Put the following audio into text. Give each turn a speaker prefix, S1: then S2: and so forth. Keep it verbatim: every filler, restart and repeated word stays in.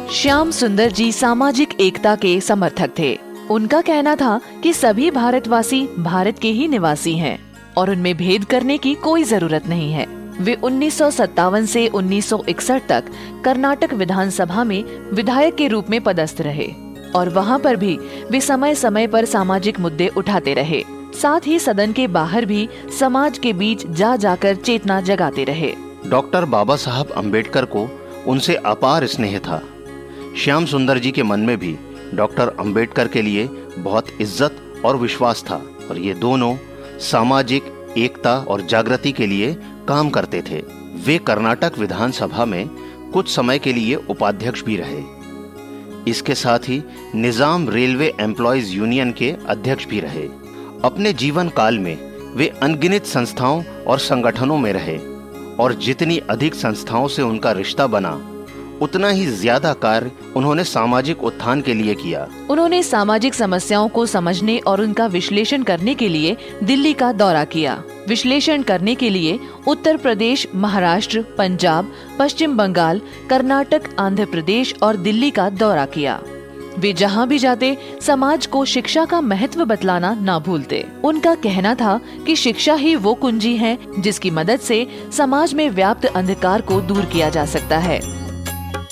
S1: श्याम सुंदर जी सामाजिक एकता के समर्थक थे। उनका कहना था कि सभी भारतवासी भारत के ही निवासी हैं और उनमें भेद करने की कोई जरूरत नहीं है। वे उन्नीस सौ सत्तावन से उन्नीस सौ इकसठ तक कर्नाटक विधानसभा में विधायक के रूप में पदस्थ रहे और वहां पर भी वे समय समय पर सामाजिक मुद्दे उठाते रहे। साथ ही सदन के बाहर भी समाज के बीच जा जाकर चेतना जगाते रहे।
S2: डॉक्टर बाबा साहब अम्बेडकर को उनसे अपार स्नेह था। श्याम सुंदर जी के मन में भी डॉक्टर अम्बेडकर के लिए बहुत इज्जत और विश्वास था और ये दोनों सामाजिक एकता और जागृति के लिए काम करते थे। वे कर्नाटक विधानसभा में कुछ समय के लिए उपाध्यक्ष भी रहे। इसके साथ ही निजाम रेलवे एम्प्लॉयज यूनियन के अध्यक्ष भी रहे। अपने जीवन काल में वे अनगिनत संस्थाओं और संगठनों में रहे और जितनी अधिक संस्थाओं से उनका रिश्ता बना उतना ही ज्यादा कार्य उन्होंने सामाजिक उत्थान के लिए किया।
S1: उन्होंने सामाजिक समस्याओं को समझने और उनका विश्लेषण करने के लिए दिल्ली का दौरा किया। विश्लेषण करने के लिए उत्तर प्रदेश, महाराष्ट्र, पंजाब, पश्चिम बंगाल, कर्नाटक, आंध्र प्रदेश और दिल्ली का दौरा किया। वे जहाँ भी जाते समाज को शिक्षा का महत्व बतलाना ना भूलते। उनका कहना था कि शिक्षा ही वो कुंजी है जिसकी मदद से समाज में व्याप्त अंधकार को दूर किया जा सकता है।